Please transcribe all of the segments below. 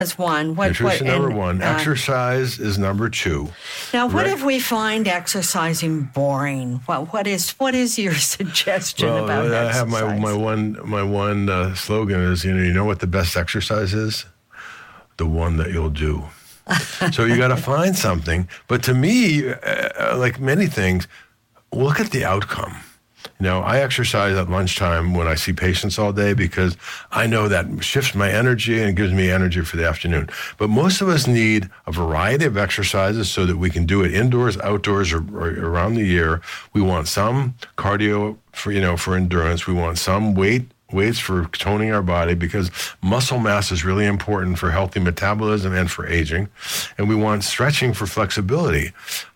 is one. Nutrition number one. Exercise is number two. Now, what if we find exercising boring? What is your suggestion about exercise? I have my one slogan is, you know what the best exercise is? The one that you'll do. So you got to find something. But to me, like many things, look at the outcome. You know, I exercise at lunchtime when I see patients all day because I know that shifts my energy and gives me energy for the afternoon. But most of us need a variety of exercises so that we can do it indoors, outdoors, or around the year. We want some cardio for endurance. We want some weights for toning our body because muscle mass is really important for healthy metabolism and for aging. And we want stretching for flexibility.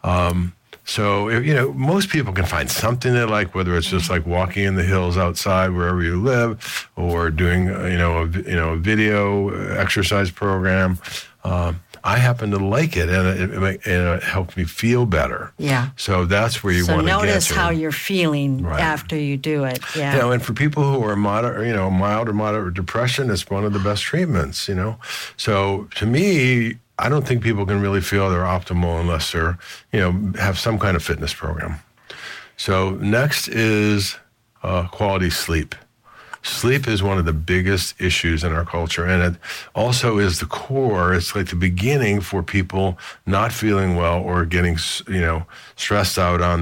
So, most people can find something they like, whether it's just like walking in the hills outside wherever you live or doing, a video exercise program. I happen to like it, and it helps me feel better. Yeah. So that's where you want to get to. So notice how you're feeling after you do it. Yeah. And for people who are mild or moderate depression, it's one of the best treatments. So to me, I don't think people can really feel they're optimal unless they're, have some kind of fitness program. So next is quality sleep. Sleep is one of the biggest issues in our culture, and it also is the core. It's like the beginning for people not feeling well or getting, stressed out on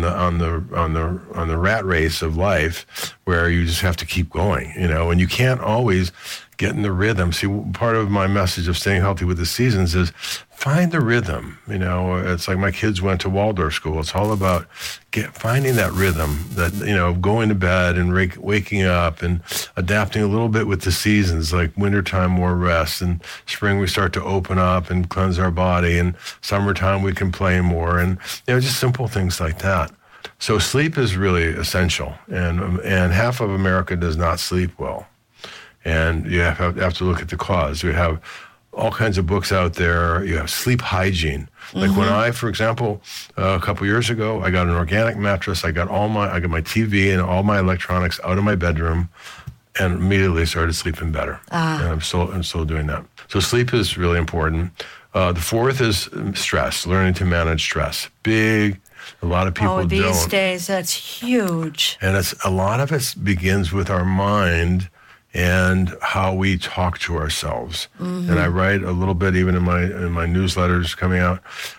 the rat race of life, where you just have to keep going, and you can't always get in the rhythm. See, part of my message of staying healthy with the seasons is find the rhythm. It's like my kids went to Waldorf school. It's all about finding that rhythm, that, going to bed and waking up and adapting a little bit with the seasons, like wintertime, more rest, and spring we start to open up and cleanse our body, and summertime we can play more, and, just simple things like that. So sleep is really essential, and half of America does not sleep well. And you have to look at the cause. We have all kinds of books out there. You have sleep hygiene. Like when I, for example, a couple years ago, I got an organic mattress. I got my TV and all my electronics out of my bedroom, and immediately started sleeping better. And I'm still doing that. So sleep is really important. The fourth is stress. Learning to manage stress. Big. A lot of people don't. These days, that's huge. And a lot of it begins with our mind and how we talk to ourselves. And I write a little bit, even in my newsletters coming out,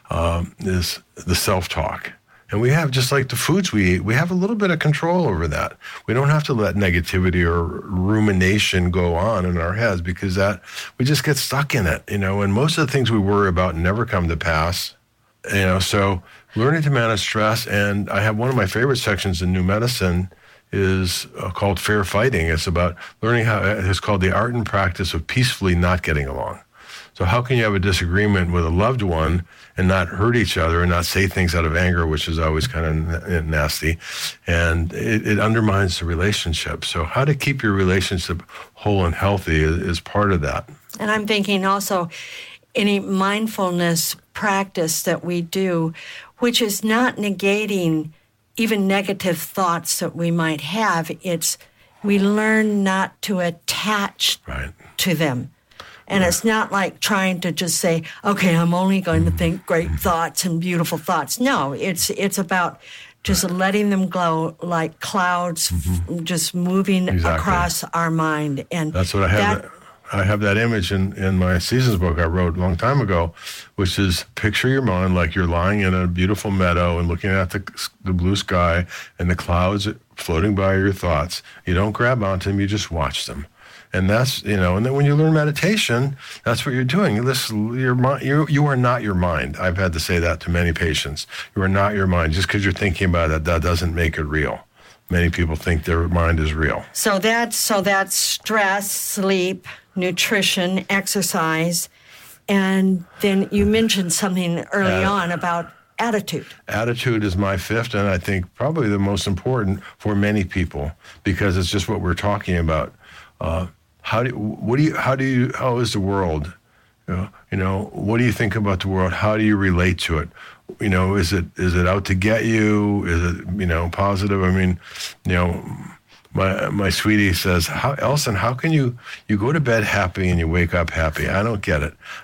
is the self-talk. And we have, just like the foods we eat, we have a little bit of control over that. We don't have to let negativity or rumination go on in our heads, because we just get stuck in it, and most of the things we worry about never come to pass. So learning to manage stress. And I have one of my favorite sections in New Medicine is called Fair Fighting. It's about learning it's called the art and practice of peacefully not getting along. So how can you have a disagreement with a loved one and not hurt each other and not say things out of anger, which is always kind of nasty, and it undermines the relationship. So how to keep your relationship whole and healthy is part of that. And I'm thinking also any mindfulness practice that we do, which is not negating even negative thoughts that we might have. We learn not to attach to them. And it's not like trying to just say, okay, I'm only going to think great thoughts and beautiful thoughts. No, it's about just letting them glow like clouds, just moving across our mind. And that's what I have. I have that image in my Seasons book I wrote a long time ago, which is picture your mind like you're lying in a beautiful meadow and looking at the blue sky and the clouds floating by your thoughts. You don't grab onto them, you just watch them. And that's, and then when you learn meditation, that's what you're doing. You are not your mind. I've had to say that to many patients. You are not your mind. Just because you're thinking about it, that doesn't make it real. Many people think their mind is real. So that's stress, sleep, nutrition, exercise, and then you mentioned something early on about attitude. Attitude is my fifth, and I think probably the most important for many people, because it's just what we're talking about. How is the world? What do you think about the world? How do you relate to it? Is it out to get you? Is it, positive? I mean, my sweetie says, Elson, how can you go to bed happy and you wake up happy? I don't get it.